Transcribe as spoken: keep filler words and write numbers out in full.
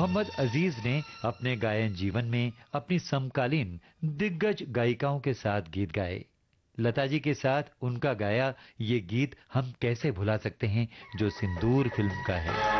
मोहम्मद अजीज ने अपने गायन जीवन में अपनी समकालीन दिग्गज गायिकाओं के साथ गीत गाए। लता जी के साथ उनका गाया ये गीत हम कैसे भुला सकते हैं, जो सिंदूर फिल्म का है।